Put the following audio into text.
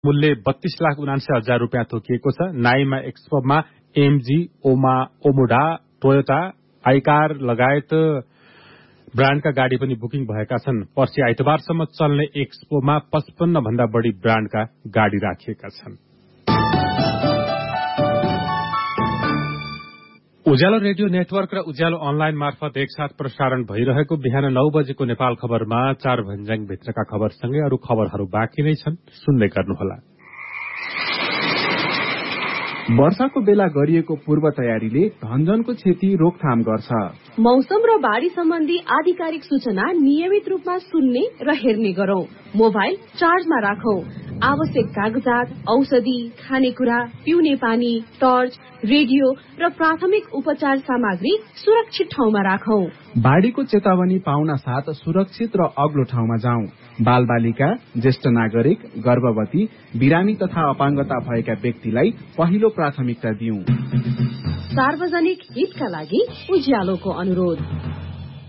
मूल्य 32,79,000 रुपियाँ तोकिएको छ। नाइमा एक्सपोमा एमजी, ओमुडा, टोयोटा, आइकार लगायत ब्रान्डका गाडी पनि बुकिङ भएका छन्। पर्सि आइतबारसम्म चल्ने एक्सपोमा 55 भन्दा बढी ब्रान्डका गाडी राखिएका छन्। उज्यालो रेडियो नेटवर्क र उज्यालो अनलाइन मार्फत एकसाथ प्रसारण भइरहेको बिहान 9 बजेको नेपाल खबरमा 4 भन्ज्याङ भित्रका खबरसँगै अरू खबरहरू बाँकी नै छन्, सुन्दै गर्नुहोला। वर्षाको बेला गरिएको पूर्व तयारीले धनजनको क्षति रोकथाम गर्छ। मौसम र बाढ़ी सम्बन्धी आधिकारिक सूचना नियमित रूपमा सुन्ने र हेर्ने गरौं। मोबाइल चार्जमा राखौं। आवश्यक कागजात, औषधि, खानेकुरा, पिउने पानी, टर्च, रेडियो र प्राथमिक उपचार सामग्री सुरक्षित ठाउँमा राखौं। बाढ़ीको चेतावनी पाउन साथ सुरक्षित र अग्लो ठाउँमा जाउँ। बालबालिका, ज्येष्ठ नागरिक, गर्भवती, बिरामी तथा अपाङ्गता भएका व्यक्तिलाई पहिलो प्राथमिकता दिउँ। सार्वजनिक हितका लागि उज्यालोको अनुरोध।